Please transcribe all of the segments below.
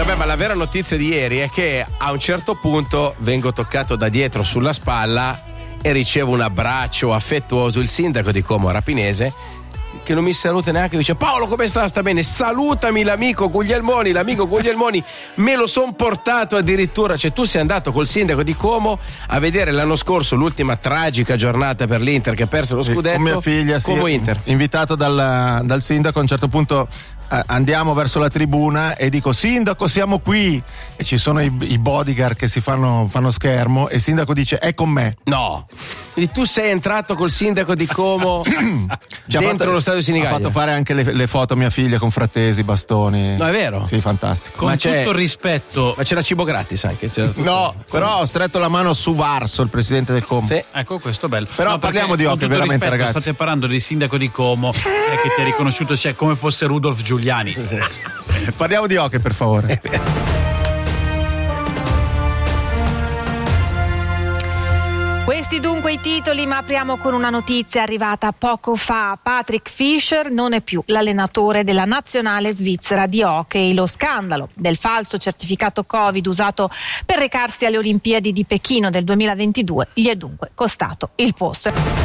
Vabbè, ma la vera notizia di ieri è che a un certo punto vengo toccato da dietro sulla spalla e ricevo un abbraccio affettuoso. Il sindaco di Como Rapinese, che non mi saluta neanche, dice: Paolo, come sta? Sta bene? Salutami l'amico Guglielmoni. L'amico Guglielmoni me lo son portato addirittura. Cioè, tu sei andato col sindaco di Como a vedere l'anno scorso l'ultima tragica giornata per l'Inter che perse lo scudetto con mia figlia, sì, Como Inter. Invitato dal sindaco. A un certo punto andiamo verso la tribuna e dico: sindaco, siamo qui, e ci sono i bodyguard che si fanno schermo e il sindaco dice: è con me. No, quindi tu sei entrato col sindaco di Como dentro lo stadio Sinigallia. Ha fatto fare anche le foto a mia figlia con frattesi, bastoni. No, è vero? Sì, fantastico. Con tutto il rispetto. Ma c'era cibo gratis anche? No, però ho stretto la mano su Varso, il presidente del Como. Sì. Ecco, questo è bello. Però parliamo di hockey, veramente, rispetto, ragazzi. State parlando del sindaco di Como che ti ha riconosciuto, cioè, come fosse Rudolf Giuliani. Parliamo di hockey, per favore. Questi dunque i titoli, ma apriamo con una notizia arrivata poco fa. Patrick Fischer non è più l'allenatore della nazionale svizzera di hockey. Lo scandalo del falso certificato Covid usato per recarsi alle Olimpiadi di Pechino del 2022 gli è dunque costato il posto.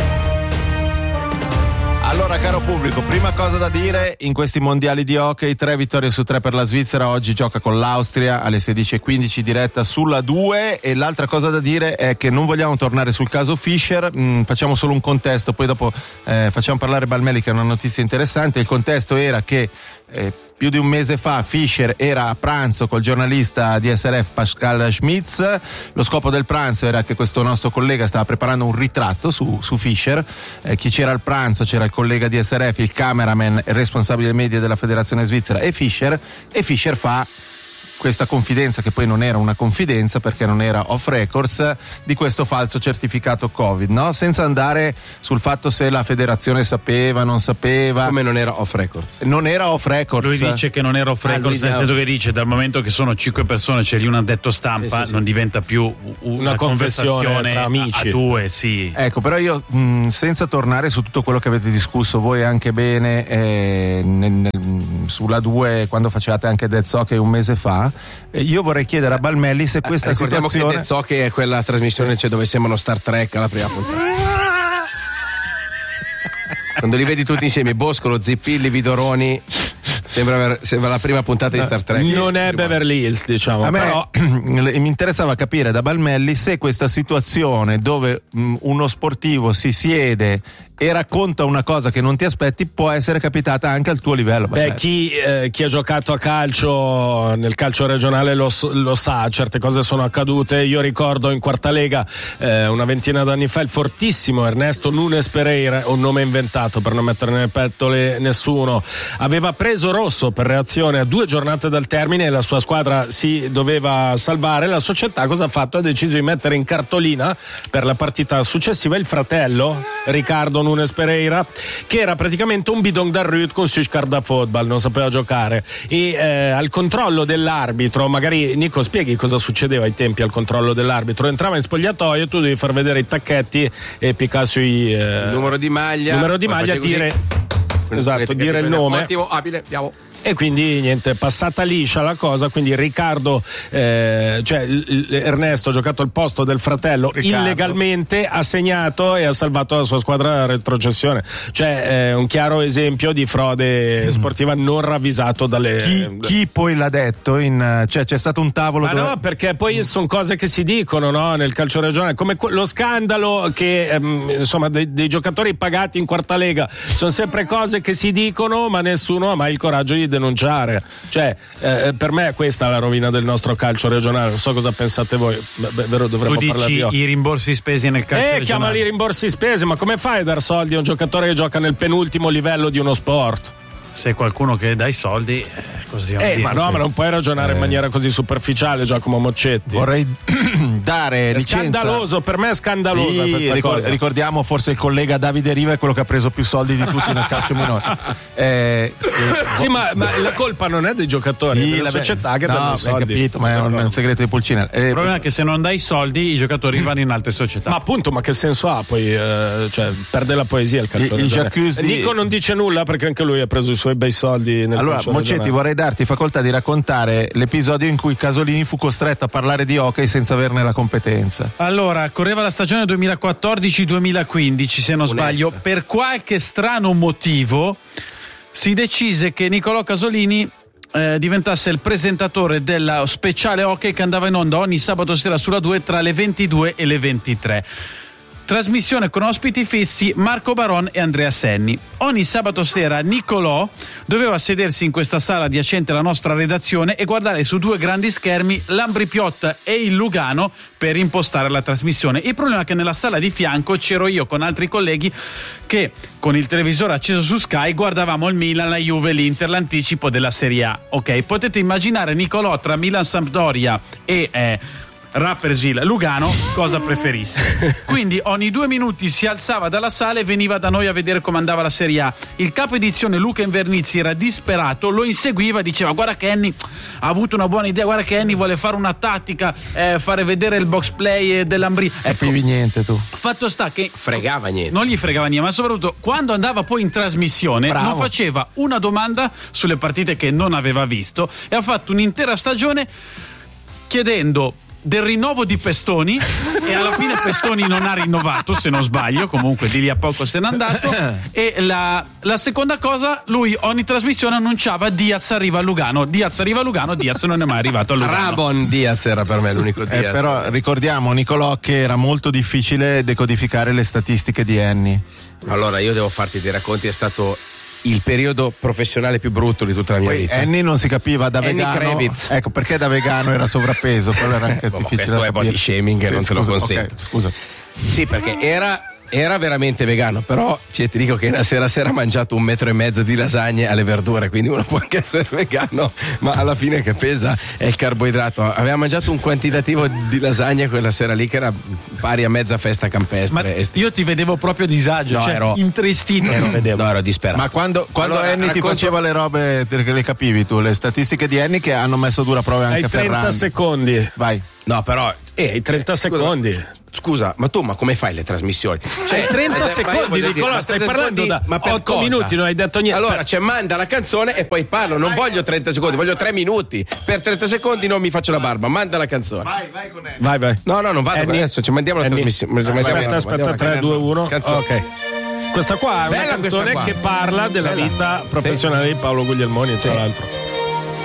Allora, caro pubblico, prima cosa da dire: in questi mondiali di hockey 3 vittorie su 3 per la Svizzera. Oggi gioca con l'Austria alle 16:15 diretta sulla 2. E l'altra cosa da dire è che non vogliamo tornare sul caso Fischer, facciamo solo un contesto, poi dopo facciamo parlare Balmelli, che è una notizia interessante. Il contesto era che più di un mese fa Fischer era a pranzo col giornalista di SRF Pascal Schmitz. Lo scopo del pranzo era che questo nostro collega stava preparando un ritratto su Fischer. Chi c'era al pranzo? C'era il collega di SRF, il cameraman, il responsabile media della federazione svizzera e Fischer fa questa confidenza, che poi non era una confidenza perché non era off records, di questo falso certificato Covid, no? Senza andare sul fatto se la federazione sapeva, non sapeva. Come non era off records? Non era off records. Lui dice che non era off records, nel senso che dice, dal momento che sono 5 persone, c'è lì un addetto stampa, sì. Non diventa più una conversazione tra amici. A due, sì. Ecco, però io senza tornare su tutto quello che avete discusso voi anche bene sulla 2, quando facevate anche Dead Hockey un mese fa, io vorrei chiedere a Balmelli se questa ricordiamo situazione... che Dead Hockey è quella trasmissione, cioè, dove sembrano Star Trek alla prima puntata. Quando li vedi tutti insieme, Boscolo, Zippilli, Vidoroni, sembra la prima puntata di Star Trek. Non è Beverly Hills, diciamo. A me però mi interessava capire da Balmelli se questa situazione dove uno sportivo si siede e racconta una cosa che non ti aspetti può essere capitata anche al tuo livello. Beh, chi ha giocato a calcio, nel calcio regionale lo sa, certe cose sono accadute. Io ricordo in quarta lega una ventina d'anni fa il fortissimo Ernesto Nunes Pereira, un nome inventato per non mettere nel petto nessuno, aveva preso rosso per reazione a 2 giornate dal termine e la sua squadra si doveva salvare. La società cosa ha fatto? Ha deciso di mettere in cartolina per la partita successiva il fratello Riccardo Nunes Pereira, che era praticamente un bidon d'arrut con Sushkar da football, non sapeva giocare, e al controllo dell'arbitro, magari Nico spieghi cosa succedeva ai tempi al controllo dell'arbitro, entrava in spogliatoio e tu devi far vedere i tacchetti e piccare sui il numero di maglia, dire dire il nome. Ottimo, abile, andiamo. E quindi niente, passata liscia la cosa, quindi Riccardo, Ernesto ha giocato al posto del fratello illegalmente, ha segnato e ha salvato la sua squadra dalla retrocessione. Cioè un chiaro esempio di frode sportiva non ravvisato dalle... Chi poi l'ha detto? C'è stato un tavolo... Ma no, perché poi sono cose che si dicono, no? Nel calcio regionale, come lo scandalo che insomma dei giocatori pagati in quarta lega, sono sempre cose che si dicono ma nessuno ha mai il coraggio di denunciare. Cioè per me questa è la rovina del nostro calcio regionale. Non so cosa pensate voi. Vero, dovremmo parlare di i rimborsi spesi nel calcio regionale. Chiamali rimborsi spesi, ma come fai a dar soldi a un giocatore che gioca nel penultimo livello di uno sport? Se qualcuno che dà i soldi, così ma no, ma non puoi ragionare in maniera così superficiale, Giacomo Moccetti. Vorrei dare licenza. Scandaloso, per me è scandalosa questa cosa. Ricordiamo forse il collega Davide Riva è quello che ha preso più soldi di tutti nel calcio minore. Sì, ma la colpa non è dei giocatori, è della società che danno i soldi. Capito, ma è un segreto di Pulcina. Il problema è che se non dai i soldi i giocatori vanno in altre società. Ma appunto, ma che senso ha poi? Perde la poesia il calcio regionale. Nico non dice nulla perché anche lui ha preso i suoi suoi bei soldi nel Allora, Mocetti, vorrei darti facoltà di raccontare l'episodio in cui Casolini fu costretto a parlare di hockey senza averne la competenza. Allora, correva la stagione 2014-2015, se non sbaglio. Per qualche strano motivo si decise che Nicolò Casolini diventasse il presentatore della speciale hockey che andava in onda ogni sabato sera sulla 2 tra le 22 e le 23. Trasmissione con ospiti fissi Marco Baron e Andrea Senni. Ogni sabato sera Nicolò doveva sedersi in questa sala adiacente alla nostra redazione e guardare su 2 grandi schermi l'Ambri Piotta e il Lugano per impostare la trasmissione. Il problema è che nella sala di fianco c'ero io con altri colleghi che con il televisore acceso su Sky guardavamo il Milan, la Juve, l'Inter, l'anticipo della Serie A. Ok, potete immaginare Nicolò tra Milan, Sampdoria e Rapperswil, Lugano, cosa preferisse. Quindi ogni 2 minuti si alzava dalla sala e veniva da noi a vedere come andava la Serie A. Il capo edizione Luca Invernizzi era disperato, lo inseguiva, diceva guarda che Henny ha avuto una buona idea, guarda che Henny vuole fare una tattica, fare vedere il box play dell'Ambri. Capivi niente tu. Fatto sta che fregava niente. Non gli fregava niente, ma soprattutto quando andava poi in trasmissione non faceva una domanda sulle partite che non aveva visto e ha fatto un'intera stagione chiedendo del rinnovo di Pestoni e alla fine Pestoni non ha rinnovato, se non sbaglio, comunque di lì a poco se n'è andato. E la seconda cosa, lui ogni trasmissione annunciava Diaz arriva a Lugano, Diaz arriva a Lugano, Diaz non è mai arrivato a Lugano. Rabon Diaz era per me l'unico Diaz. Però ricordiamo Nicolò che era molto difficile decodificare le statistiche di Henny. Allora io devo farti dei racconti, è stato il periodo professionale più brutto di tutta la mia vita. Henny non si capiva da Henny vegano. Kravitz. Ecco perché da vegano era sovrappeso, quello era anche difficile. Questo è body shaming che non te lo consento. Okay, scusa. Sì, perché era veramente vegano, però ti dico che una sera ha mangiato 1,5 metri di lasagne alle verdure, quindi uno può anche essere vegano, ma alla fine che pesa è il carboidrato. Aveva mangiato un quantitativo di lasagne quella sera lì che era pari a mezza festa campestre. Ma io ti vedevo proprio a disagio, ero intristito. Ero disperato. Ma quando allora, Henny ti faceva le robe che le capivi tu, le statistiche di Henny che hanno messo dura prova anche a Ferrandi. 30 secondi. Vai. No, però i 30 secondi. Scusa, ma come fai le trasmissioni? Cioè, 30 secondi, Nicolò, stai parlando da 8 minuti, non hai detto niente. Allora, manda la canzone e poi parlo, non voglio 30 secondi, voglio 3 minuti. Per 30 secondi non mi faccio la barba, manda la canzone. Vai con Henny. Vai. No, non vado adesso, ci mandiamo la trasmissione. Aspetta, 3, 2, 1. Ok. Questa qua è una canzone che parla della vita professionale di Paolo Guglielmoni, tra l'altro.